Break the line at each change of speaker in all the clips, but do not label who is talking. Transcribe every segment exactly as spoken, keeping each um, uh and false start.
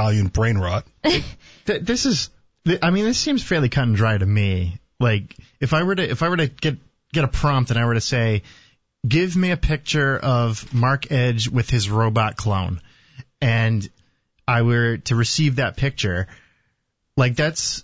Italian brain rot.
Th- this is, I mean, this seems fairly cut and dry to me. Like, if I were to, if I were to get get a prompt and I were to say, give me a picture of Mark Edge with his robot clone, and I were to receive that picture, like that's,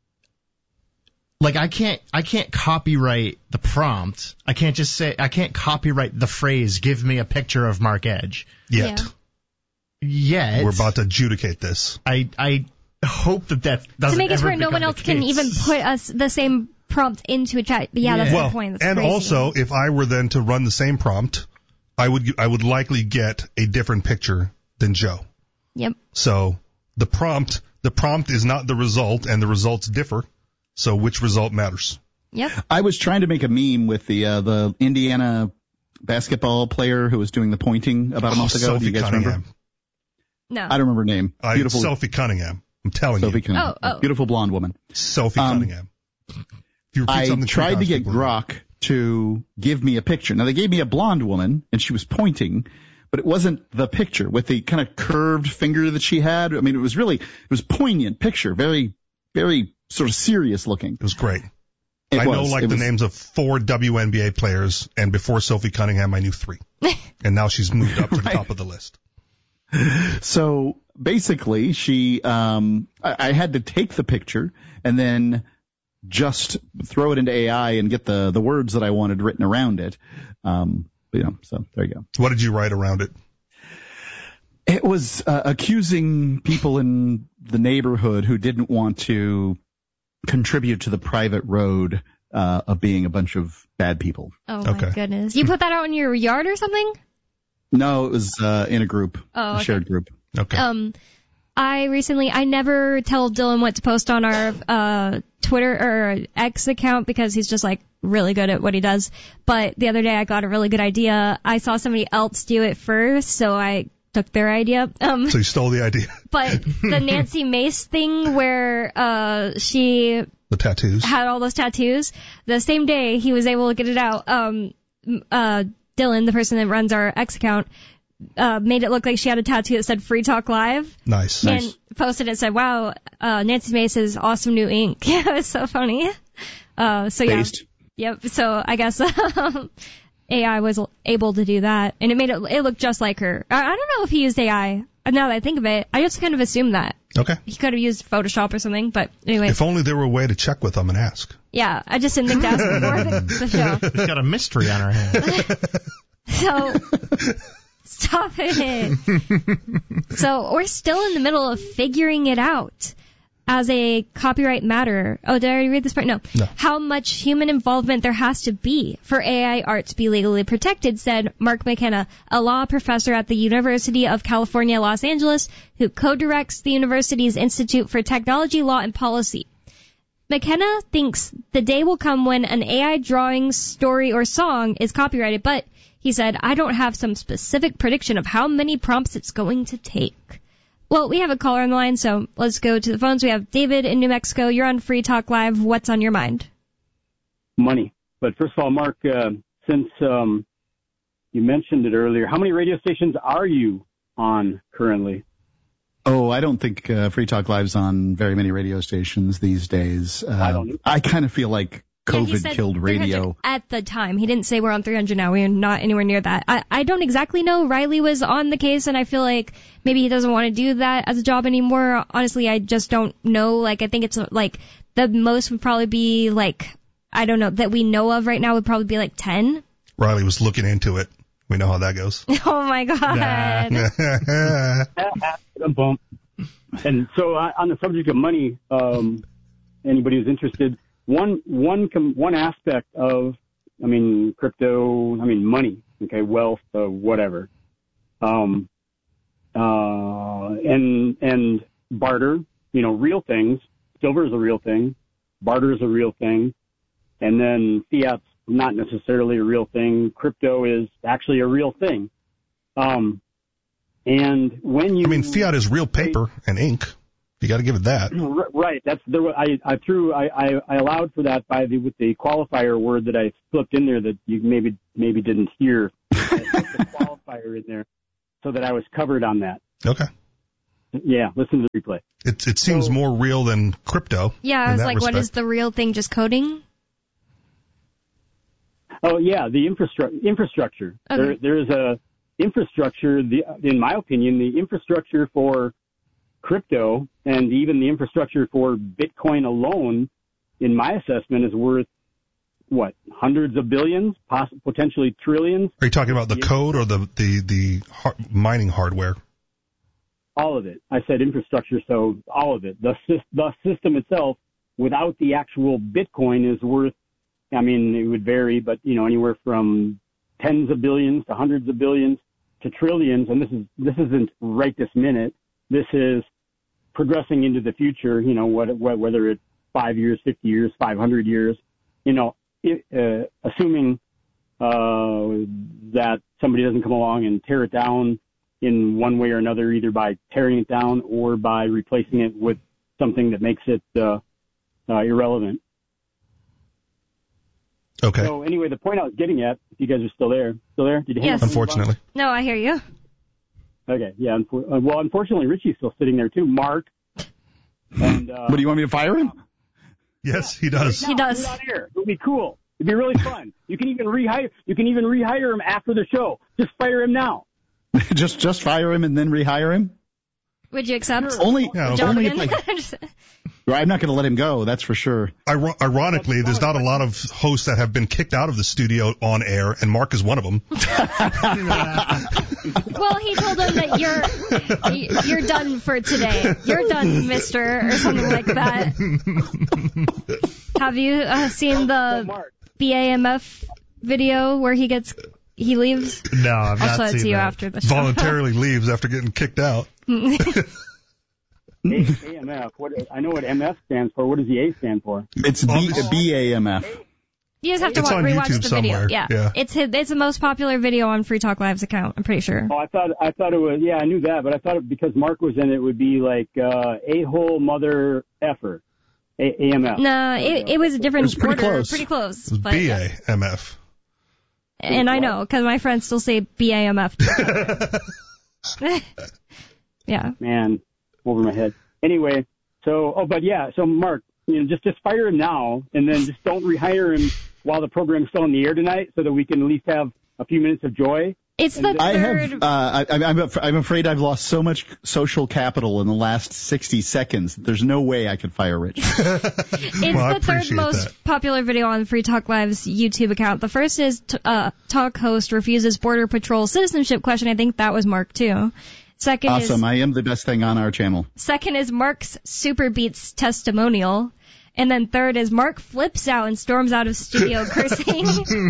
like I can't, I can't copyright the prompt. I can't just say, I can't copyright the phrase, give me a picture of Mark Edge.
Yet.
Yeah. Yet.
We're about to adjudicate this.
I, I hope that that doesn't
to make it
ever
where no one else
case.
can even put us the same prompt into a chat. Yeah, that's
well,
the point. That's
and
crazy.
also, if I were then to run the same prompt, I would I would likely get a different picture than Joe.
Yep.
So the prompt the prompt is not the result, and the results differ. So which result matters?
Yep.
I was trying to make a meme with the uh, the Indiana basketball player who was doing the pointing about a month
oh,
ago.
Sophie
Do you guys
Cunningham.
remember?
No.
I don't remember her name.
I,
Beautiful
Sophie Cunningham. I'm telling
Sophie
you.
Cunningham.
Oh, oh.
Beautiful blonde woman.
Sophie
Um,
Cunningham. If you repeat
I
something three
tried to
times,
get
people will-
Grok to give me a picture. Now, they gave me a blonde woman, and she was pointing, but it wasn't the picture with the kind of curved finger that she had. I mean, it was really, it was a poignant picture, very, very sort of serious looking.
It was great.
It
I
was.
know like
It
the
was-
names of four W N B A players, and before Sophie Cunningham, I knew three. And now she's moved up to the
Right.
top of the list.
So basically, she, um, I, I had to take the picture and then just throw it into A I and get the, the words that I wanted written around it. Um, you know, so there you go.
What did you write around it?
It was uh, accusing people in the neighborhood who didn't want to contribute to the private road uh, of being a bunch of bad people.
Oh, my
Okay.
goodness. You put that out in your yard or something?
No, it was uh, in a group,
Oh,
a
okay.
shared group.
Okay.
Um, I recently, I never tell Dylan what to post on our uh Twitter or X account because he's just like really good at what he does. But the other day I got a really good idea. I saw somebody else do it first, so I took their idea. Um,
So you stole the idea.
but the Nancy Mace thing where uh she
The tattoos.
had all those tattoos, the same day he was able to get it out. Um, uh, Dylan, the person that runs our X account, uh, made it look like she had a tattoo that said Free Talk Live.
Nice.
And posted it and said, wow, uh, Nancy Mace's awesome new ink. Yeah, it was so funny. Uh, so yeah.
Based.
Yep. So I guess, um, A I was able to do that and it made it, it look just like her. I, I don't know if he used A I. Now that I think of it, I just kind of assumed that.
Okay.
He could have used Photoshop or something, but anyway.
If only there were a way to check with them and ask.
Yeah, I just didn't think to ask before the, the show.
We've got a mystery on our hands.
So, stop it. So, we're still in the middle of figuring it out as a copyright matter. Oh, did I already read this part? No.
No.
How much human involvement there has to be for A I art to be legally protected, said Mark McKenna, a law professor at the University of California, Los Angeles, who co-directs the university's Institute for Technology, Law, and Policy. McKenna thinks the day will come when an A I drawing, story, or song is copyrighted, but he said, I don't have some specific prediction of how many prompts it's going to take. Well, we have a caller on the line, so let's go to the phones. We have David in New Mexico. You're on Free Talk Live. What's on your mind?
Money. But first of all, Mark, uh, since um, you mentioned it earlier, how many radio stations are you on currently?
Oh, I don't think uh, Free Talk Live's on very many radio stations these days. Uh,
I don't.
I kind of feel like
Yeah, he
COVID
said
killed
three hundred
radio.
at the time. He didn't say we're on three hundred now. We're not anywhere near that. I, I don't exactly know. Riley was on the case, and I feel like maybe he doesn't want to do that as a job anymore. Honestly, I just don't know. Like, I think it's like the most would probably be like, I don't know, that we know of right now would probably be like ten.
Riley was looking into it. We know how that goes.
Oh, my God.
Bump. And so uh, on the subject of money, um, anybody who's interested, one one com- one aspect of, I mean, crypto, I mean, money, okay, wealth, uh, whatever, um, uh, and and barter, you know, real things. Silver is a real thing, barter is a real thing, and then fiat's not necessarily a real thing. Crypto is actually a real thing. Um, and when you,
I mean, fiat is real paper and ink. You got to give it that.
Right. That's there. I, I threw. I, I, I allowed for that by the with the qualifier word that I slipped in there that you maybe maybe didn't hear. I put the qualifier in there so that I was covered on that.
Okay.
yeah, listen to the replay.
It it seems
So-
more real than crypto.
Yeah, I
in
was
that
like, what is
respect.
the real thing? Just coding?
Oh yeah, the infrastructure. Infrastructure.
Okay.
There, there is a infrastructure. The, in my opinion, the infrastructure for crypto and even the infrastructure for Bitcoin alone, in my assessment, is worth what hundreds of billions, poss- potentially trillions.
Are you talking about the
Yeah.
code or the the the har- mining hardware?
All of it. I said infrastructure, so all of it. The sys- the system itself, without the actual Bitcoin, is worth. I mean, it would vary, but you know, anywhere from tens of billions to hundreds of billions to trillions. And this is this isn't right this minute. This is progressing into the future. You know, what, what whether it's five years, fifty years, five hundred years. You know, it, uh, assuming uh, that somebody doesn't come along and tear it down in one way or another, either by tearing it down or by replacing it with something that makes it uh, uh, irrelevant.
Okay.
So anyway, the point I was getting at, if you guys are still there, still there? Did you hang
Yes.
up?
Unfortunately.
No, I hear you.
Okay, yeah. Unfor- uh, well, unfortunately, Richie's still sitting there too. Mark. And uh,
What do you want me to fire him?
Yes, he does.
He does.
Out here. It would be cool. It'd be really fun. You can even rehire. You can even rehire him after the show. Just fire him now.
just just fire him and then rehire him?
Would you accept?
Only,
Yeah,
Job
only
again?
if I, well, I'm not going to let him go, that's for sure.
Iro- ironically, there's not a lot of hosts that have been kicked out of the studio on air, and Mark is one of them.
Well, he told him that you're you're done for today. You're done, Mister, or something like that. Have you uh, seen
So,
the
Mark,
B A M F video where he gets he leaves?
No, I've
I'll
not
show it
seen
to you
that.
after the show.
Voluntarily leaves after getting kicked out.
A- AMF. What I know what M F stands for. What does the A stand for?
It's B, B A M F.
You just have to
It's
wa-
on
rewatch
YouTube
the
somewhere.
video. Yeah.
Yeah.
It's his, it's the most popular video on Free Talk Live's account. I'm pretty sure.
Oh, I thought I thought it was. Yeah, I knew that, but I thought it, because Mark was in it, would be like uh, a hole mother effer. A- AMF.
No, it, it was a different
It was pretty
order.
close.
Pretty close.
It was
but-
B A M F.
And I know, because my friends still say B A M F. Yeah.
Man, over my head. Anyway, so oh, but yeah, so Mark, you know, just just fire him now, and then just don't rehire him while the program's still in the air tonight, so that we can at least have a few minutes of joy.
It's the
I
third.
have, uh, I, I'm, af- I'm afraid I've lost so much social capital in the last sixty seconds. There's no way I could fire Rich.
It's
Well, I
the third
appreciate
most
that.
popular video on Free Talk Live's YouTube account. The first is t- uh, Talk Host refuses Border Patrol citizenship question. I think that was Mark too. Second
Awesome.
is
I am the best thing on our channel.
second is Mark's Super Beats testimonial. And then third is Mark flips out and storms out of studio cursing.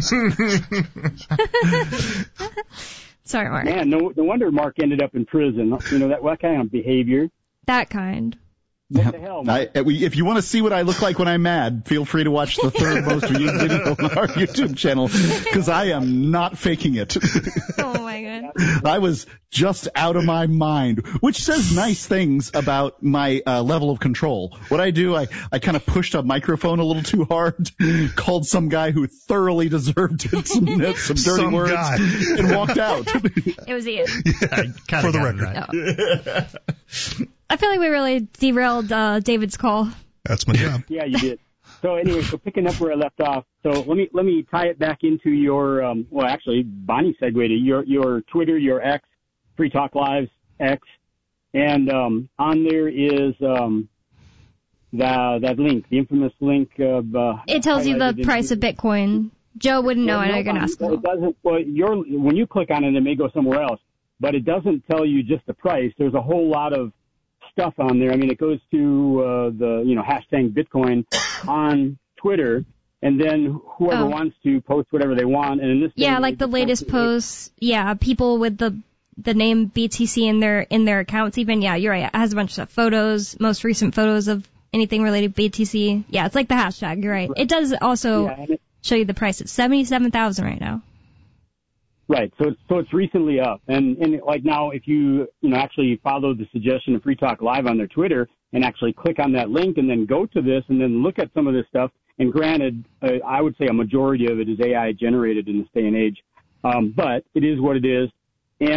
Sorry, Mark.
Man, no, no wonder Mark ended up in prison. You know, that what kind of behavior?
That kind.
What the hell, Mark?
I, if you want to see what I look like when I'm mad, feel free to watch the third most viewed video on our YouTube channel, because I am not faking it.
Oh my god.
I was just out of my mind, which says nice things about my uh, level of control. What I do, I, I kind of pushed a microphone a little too hard, called some guy who thoroughly deserved it, some, some dirty
Some
words,
guy.
and walked out.
It was Ian.
Yeah,
Kinda
for the
got it
record.
right.
Oh. I feel like we really derailed uh, David's call.
That's my job.
Yeah, you did. So anyway, so picking up where I left off. So let me let me tie it back into your um, well, actually, Bonnie segued to your your Twitter, your X, Free Talk Live's X, and um, on there is um, the that link, the infamous link of. Uh,
It tells you the
highlighted in-
price of Bitcoin. Joe wouldn't know,
Well,
and
no,
I'm going to
Bonnie,
ask
It
him.
doesn't. Well, your when you click on it, it may go somewhere else, but it doesn't tell you just the price. There's a whole lot of stuff on there. I mean, it goes to uh, the you know hashtag Bitcoin on Twitter, and then whoever
Oh.
wants to post whatever they want. And in this,
Yeah,
day,
like the
it's
latest
constantly-
posts. Yeah, people with the the name B T C in their in their accounts. Even yeah, you're right. It has a bunch of photos, most recent photos of anything related to B T C. Yeah, it's like the hashtag. You're right. It does also
Yeah, and it,
show you the price. It's seventy-seven thousand right now.
right. So it's so it's recently up, and and like now, if you you know actually follow the suggestion of Free Talk Live on their Twitter and actually click on that link and then go to this and then look at some of this stuff. And granted, uh, I would say a majority of it is A I generated in this day and age, um, but it is what it is. And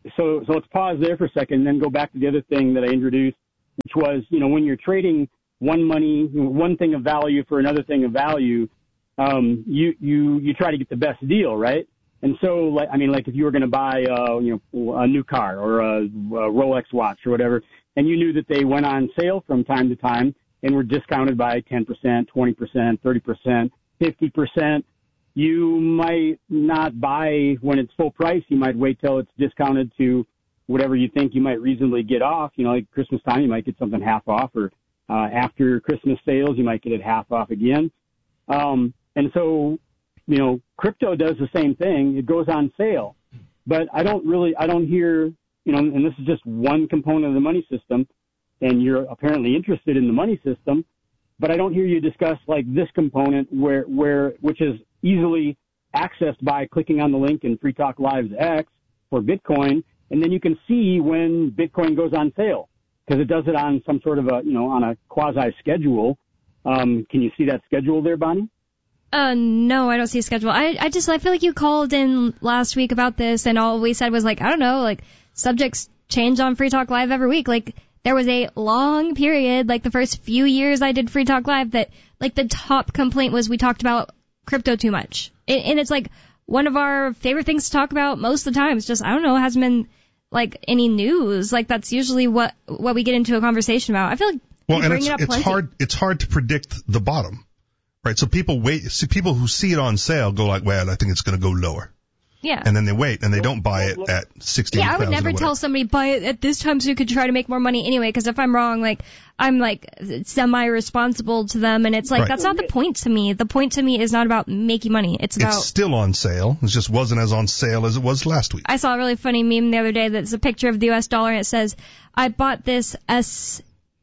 so so let's pause there for a second and then go back to the other thing that I introduced, which was, you know, when you're trading one money, one thing of value for another thing of value, um, you, you, you try to get the best deal, right? And so, like, I mean, like if you were going to buy, uh, you know, a new car or a, a Rolex watch or whatever, and you knew that they went on sale from time to time and were discounted by ten percent, twenty percent, thirty percent, fifty percent, you might not buy when it's full price. You might wait till it's discounted to whatever you think you might reasonably get off. You know, like Christmas time, you might get something half off, or uh, after Christmas sales, you might get it half off again. Um, and so, you know, crypto does the same thing. It goes on sale. But I don't really, I don't hear, you know, and this is just one component of the money system, and you're apparently interested in the money system, but I don't hear you discuss like this component where, where, which is easily accessed by clicking on the link in Free Talk Live's X for Bitcoin, and then you can see when Bitcoin goes on sale because it does it on some sort of a, you know, on a quasi schedule. Um, can you see that schedule there, Bonnie?
Uh, no, I don't see a schedule. I, I just, I feel like you called in last week about this, and all we said was like, I don't know, like subjects change on Free Talk Live every week. Like there was a long period, like the first few years I did Free Talk Live, that like the top complaint was we talked about crypto too much. And, and it's like one of our favorite things to talk about most of the time. It's just, I don't know, it hasn't been like any news. Like that's usually what, what we get into a conversation about. I feel like
well, and
bring
it's,
it up
it's
plenty.
hard, it's hard to predict the bottom, right? So people wait, see people who see it on sale go like, well, I think it's going to go lower.
Yeah.
And then they wait and they don't buy it at sixteen thousand.
Yeah, I would never tell somebody buy it at this time so you could try to make more money anyway, because if I'm wrong, like, I'm like semi-responsible to them, and it's like,
right.
That's not the point to me. The point to me is not about making money. It's about...
It's still on sale. It just wasn't as on sale as it was last week.
I saw a really funny meme the other day that's a picture of the U S dollar, and it says, I bought this S,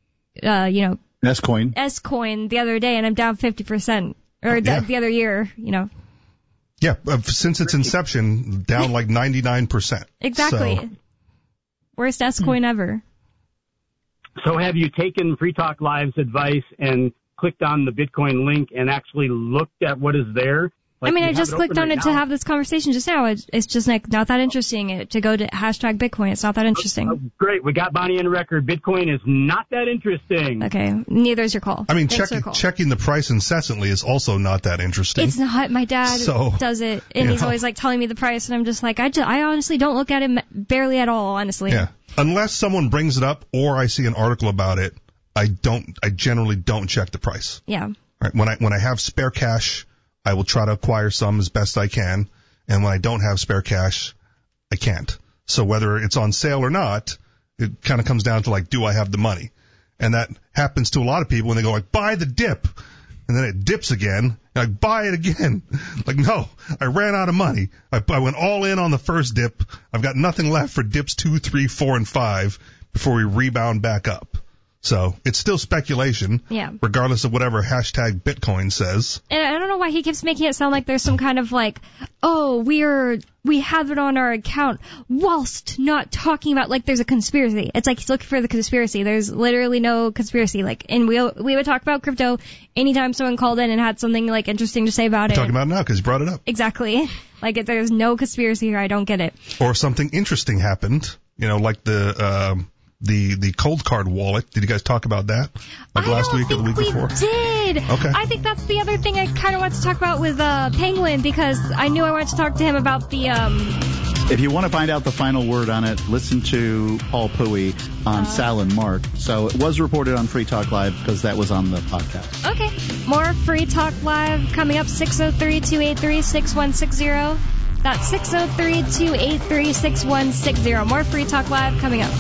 uh, you know...
S coin.
S coin the other day, and I'm down fifty percent. Or
yeah.
the, the other year, you know.
Yeah, uh, since its inception, down like ninety-nine percent.
Exactly.
So.
Worst S coin ever.
So have you taken Free Talk Live's advice and clicked on the Bitcoin link and actually looked at what is there? Like,
I mean, I
have
just
it
clicked
open
on
right
it to
now.
have this conversation just now. It's, it's just like not that interesting. It, to go to hashtag Bitcoin, it's not that interesting.
Oh, great. We got Bonnie on record. Bitcoin is not that interesting.
Okay, neither is your call.
I mean,
Thanks
checking
for the call.
checking the price incessantly is also not that interesting.
It's not. My dad
So,
does it, and
you
he's
know.
always like telling me the price, and I'm just like, I, just, I honestly don't look at it barely at all, honestly.
Yeah. Unless someone brings it up or I see an article about it, I don't. I generally don't check the price.
Yeah.
Right. When I when I have spare cash, I will try to acquire some as best I can, and when I don't have spare cash, I can't. So whether it's on sale or not, it kind of comes down to like, do I have the money? And that happens to a lot of people when they go like, buy the dip, and then it dips again, and I buy it again. Like, no, I ran out of money. I, I went all in on the first dip. I've got nothing left for dips two, three, four, and five before we rebound back up. So it's still speculation,
Yeah.
regardless of whatever hashtag Bitcoin says.
And I don't know why he keeps making it sound like there's some kind of like, oh, we're, we have it on our account whilst not talking about, like there's a conspiracy. It's like he's looking for the conspiracy. There's literally no conspiracy. Like, and we we would talk about crypto anytime someone called in and had something like interesting to say about
We're
it.
talking about it now because you brought it up.
Exactly. Like, if there's no conspiracy here, I don't get it.
Or something interesting happened, you know, like the, um, the, the cold card wallet. Did you guys talk about that? Like
I
last
don't
week or the
think
week
we
before?
did.
Okay.
I think that's the other thing I kind of want to talk about with uh, Penguin, because I knew I wanted to talk to him about the. Um,
If you want to find out the final word on it, listen to Paul Pui on
Uh,
Sal and Mark. So it was reported on Free Talk Live because that was on the podcast.
Okay. More Free Talk Live coming up, six oh three, two eight three, six one six zero. That's six oh three, two eight three, six one six zero. More Free Talk Live coming up.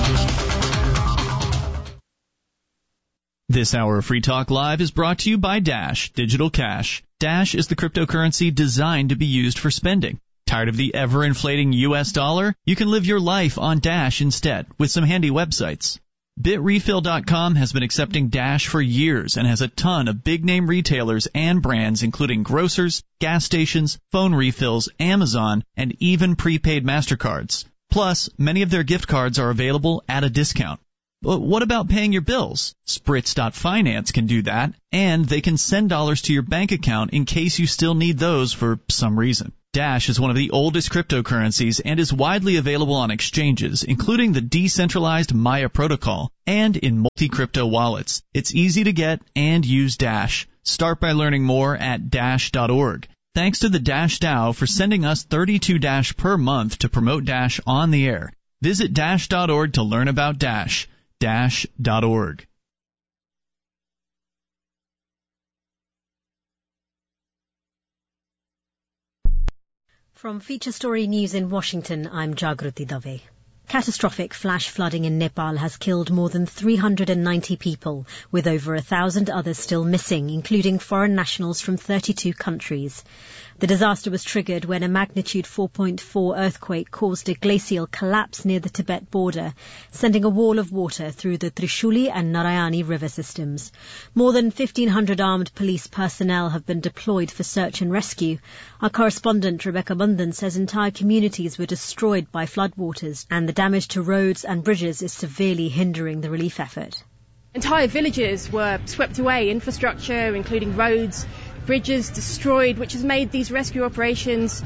This hour of Free Talk Live is brought to you by Dash Digital Cash. Dash is the cryptocurrency designed to be used for spending. Tired of the ever-inflating U S dollar? You can live your life on Dash instead with some handy websites. Bit Refill dot com has been accepting Dash for years and has a ton of big-name retailers and brands including grocers, gas stations, phone refills, Amazon, and even prepaid MasterCards. Plus, many of their gift cards are available at a discount. But what about paying your bills? Spritz dot Finance can do that, and they can send dollars to your bank account in case you still need those for some reason. Dash is one of the oldest cryptocurrencies and is widely available on exchanges, including the decentralized Maya protocol and in multi-crypto wallets. It's easy to get and use Dash. Start by learning more at dash dot org. Thanks to the Dash DAO for sending us thirty-two Dash per month to promote Dash on the air. Visit dash dot org to learn about Dash. dash dot org.
From Feature Story News in Washington, I'm Jagruti Dave. Catastrophic flash flooding in Nepal has killed more than three hundred ninety people, with over a thousand others still missing, including foreign nationals from thirty-two countries. The disaster was triggered when a magnitude four point four earthquake caused a glacial collapse near the Tibet border, sending a wall of water through the Trishuli and Narayani river systems. More than fifteen hundred armed police personnel have been deployed for search and rescue. Our correspondent Rebecca Bundan says entire communities were destroyed by floodwaters, and the damage to roads and bridges is severely hindering the relief effort.
Entire villages were swept away, infrastructure, including roads, bridges destroyed, which has made these rescue operations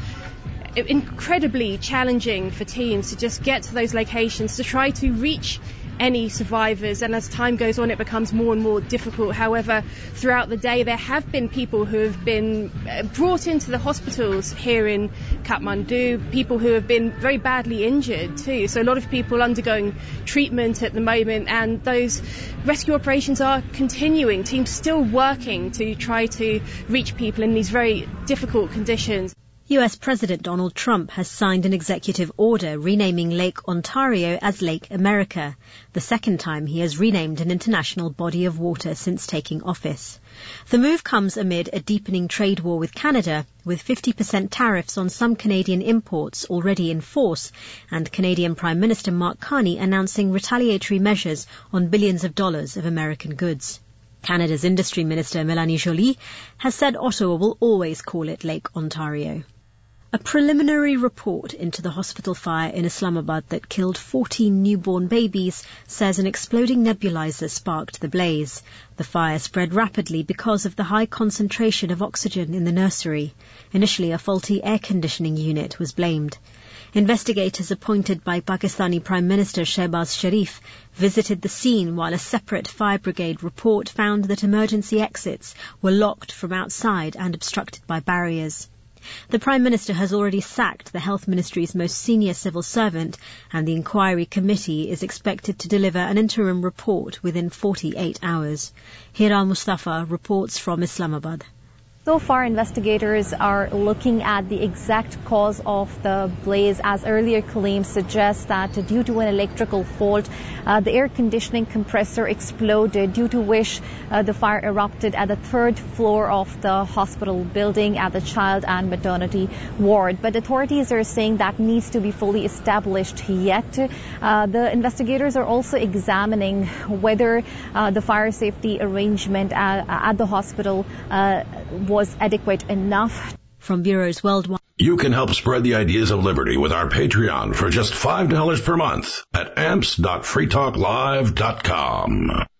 incredibly challenging for teams to just get to those locations, to try to reach any survivors, and as time goes on it becomes more and more difficult. However, throughout the day there have been people who have been brought into the hospitals here in Kathmandu, people who have been very badly injured too, so a lot of people undergoing treatment at the moment, and those rescue operations are continuing, teams still working to try to reach people in these very difficult conditions.
U S President Donald Trump has signed an executive order renaming Lake Ontario as Lake America, the second time he has renamed an international body of water since taking office. The move comes amid a deepening trade war with Canada, with fifty percent tariffs on some Canadian imports already in force, and Canadian Prime Minister Mark Carney announcing retaliatory measures on billions of dollars of American goods. Canada's Industry Minister Mélanie Joly has said Ottawa will always call it Lake Ontario. A preliminary report into the hospital fire in Islamabad that killed fourteen newborn babies says an exploding nebulizer sparked the blaze. The fire spread rapidly because of the high concentration of oxygen in the nursery. Initially, a faulty air conditioning unit was blamed. Investigators appointed by Pakistani Prime Minister Shehbaz Sharif visited the scene, while a separate fire brigade report found that emergency exits were locked from outside and obstructed by barriers. The Prime Minister has already sacked the Health Ministry's most senior civil servant, and the inquiry committee is expected to deliver an interim report within forty-eight hours. Hira Mustafa reports from Islamabad.
So far, investigators are looking at the exact cause of the blaze, as earlier claims suggest that due to an electrical fault, uh, the air conditioning compressor exploded, due to which uh, the fire erupted at the third floor of the hospital building at the child and maternity ward. But authorities are saying that needs to be fully established yet. Uh, the investigators are also examining whether uh, the fire safety arrangement at, at the hospital uh, was adequate enough.
From bureaus worldwide.
You can help spread the ideas of liberty with our Patreon for just five dollars per month at amps dot free talk live dot com.